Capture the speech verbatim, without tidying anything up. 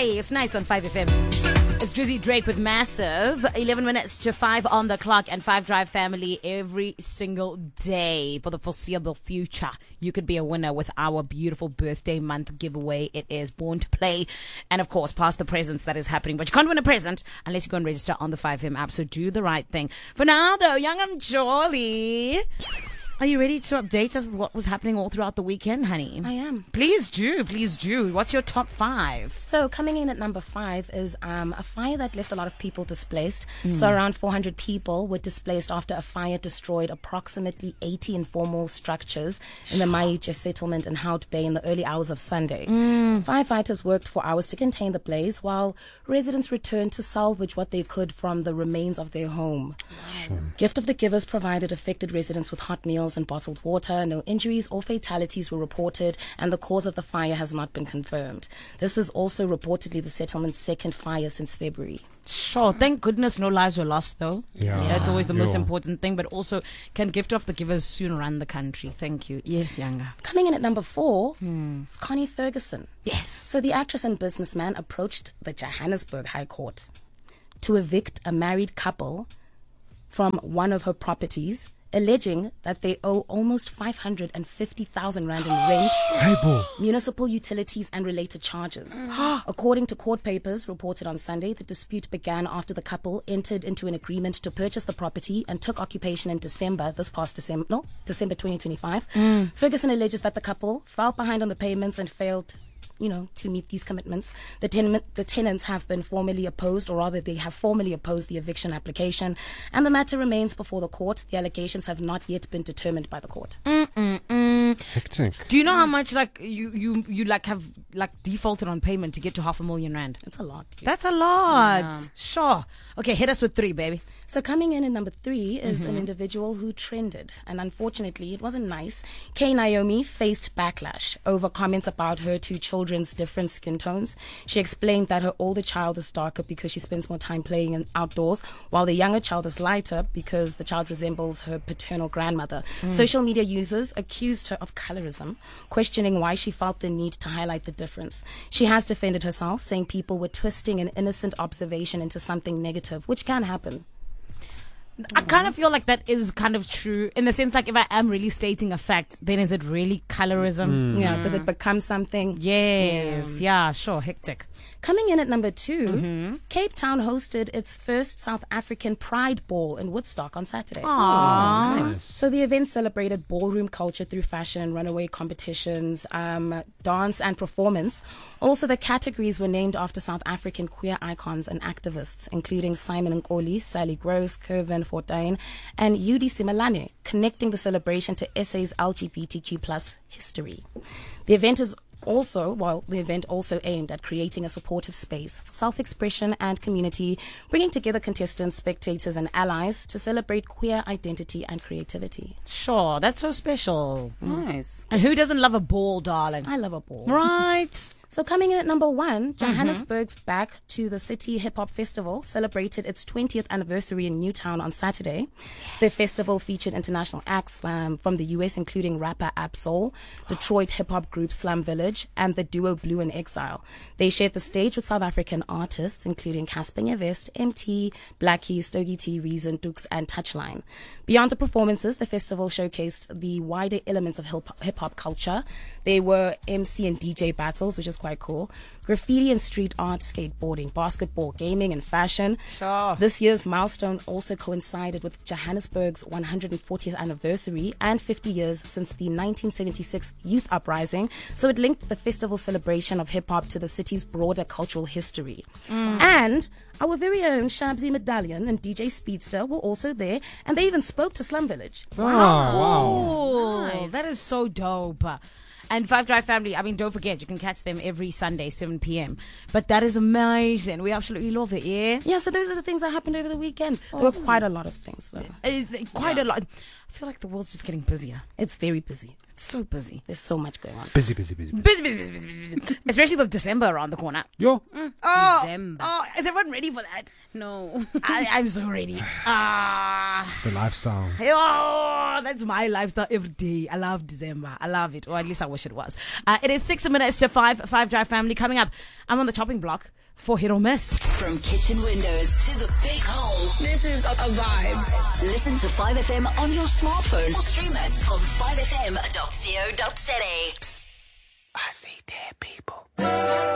Nice, nice on five F M. It's Drizzy Drake with Massive. eleven minutes to five on the clock, and Five Drive family every single day for the foreseeable future. You could be a winner with our beautiful birthday month giveaway. It is Born to Play. And of course, past the presents that is happening. But you can't win a present unless you go and register on the five F M app. So do the right thing. For now, though, Young and Jolly. Are you ready to update us with what was happening all throughout the weekend, honey? I am. Please do, please do. What's your top five? So coming in at number five is um, a fire that left a lot of people displaced. Mm. So around four hundred people were displaced after a fire destroyed approximately eighty informal structures in the Maija settlement in Hout Bay in the early hours of Sunday. Mm. Firefighters worked for hours to contain the blaze while residents returned to salvage what they could from the remains of their home. Wow. Sure. Gift of the Givers provided affected residents with hot meals and bottled water. No injuries or fatalities were reported, and the cause of the fire has not been confirmed. This is also reportedly the settlement's second fire since February. Sure. Thank goodness no lives were lost, though. Yeah. That's always the yeah. most important thing. But also, can Gift of the Givers soon run the country? Thank you. Yes, Yanga. Coming in at number four hmm. is Connie Ferguson. Yes. So the actress and businessman approached the Johannesburg High Court to evict a married couple from one of her properties, alleging that they owe almost five hundred fifty thousand rand in rent, municipal utilities and related charges. According to court papers reported on Sunday, the dispute began after the couple entered into an agreement to purchase the property and took occupation in December, this past December, no, December twenty twenty-five. Mm. Ferguson alleges that the couple fell behind on the payments and failed you know, to meet these commitments. The, ten- the tenants have been formally opposed, or rather they have formally opposed the eviction application, and the matter remains before the court. The allegations have not yet been determined by the court. Mm-mm-mm. Hectic. Do you know how much like you, you, you like have like defaulted on payment to get to half a million rand? It's a lot. Dude. That's a lot. Yeah. Sure. Okay, hit us with three, baby. So coming in at number three is mm-hmm. an individual who trended, and unfortunately it wasn't nice. K Naomi faced backlash over comments about her two children's different skin tones. She explained that her older child is darker because she spends more time playing in outdoors, while the younger child is lighter because the child resembles her paternal grandmother. Mm. Social media users accused her of colorism, questioning why she felt the need to highlight the difference. She has defended herself, saying people were twisting an innocent observation into something negative, which can happen. I kind of feel like that is kind of true in the sense, like, if I am really stating a fact, then is it really colorism? Mm. Yeah, does it become something? Yes, yeah, yeah, sure, hectic. Coming in at number two, mm-hmm. Cape Town hosted its first South African Pride Ball in Woodstock on Saturday. Aww. Nice. So the event celebrated ballroom culture through fashion and runaway competitions, um, dance and performance. Also, the categories were named after South African queer icons and activists, including Simon Nkoli, Sally Gross, Curvin Fortuin, and Yudi Simelane, connecting the celebration to S A's L G B T Q plus history. The event is Also, well, the event also aimed at creating a supportive space for self-expression and community, bringing together contestants, spectators, and allies to celebrate queer identity and creativity. Sure, that's so special. Nice. And who doesn't love a ball, darling? I love a ball. Right. So coming in at number one, Johannesburg's mm-hmm. Back to the City Hip Hop Festival celebrated its twentieth anniversary in Newtown on Saturday. Yes. The festival featured international acts um, from the U S, including rapper Ab-Soul, Detroit hip hop group Slum Village, and the duo Blue in Exile. They shared the stage with South African artists, including Casper Nyovest, M T, Blackie, Stogie T, Reason, Dukes, and Touchline. Beyond the performances, the festival showcased the wider elements of hip hop culture. There were M C and D J battles, which is quite cool, graffiti and street art, skateboarding, basketball, gaming, and fashion. Sure. This year's milestone also coincided with Johannesburg's one hundred fortieth anniversary and fifty years since the nineteen seventy-six Youth Uprising, so it linked the festival celebration of hip-hop to the city's broader cultural history. Mm. And our very own Shabzi Medallion and D J Speedster were also there, and they even spoke to Slum Village. Wow. Oh, wow. Nice. That is so dope. And Five Drive family, I mean, don't forget, you can catch them every Sunday, seven p.m. But that is amazing. We absolutely love it, yeah? Yeah, so those are the things that happened over the weekend. Oh. There were quite a lot of things, though. Uh, quite yeah. a lot. I feel like the world's just getting busier. It's very busy. It's so busy. There's so much going on. Busy, busy, busy. Busy, busy, busy, busy, busy. busy. Especially with December around the corner. Yo. Mm. Oh, December. oh, is everyone ready for that? No. I, I'm so ready. Ah. The lifestyle. Oh, that's my lifestyle every day. I love December. I love it. Or at least I wish it was. Uh, it is six minutes to five. Five Drive family coming up. I'm on the chopping block for hit or miss. From kitchen windows to the big hole. This is a, a vibe. Listen to five F M on your smartphone or stream us on five f m dot co dot za. I see dead people.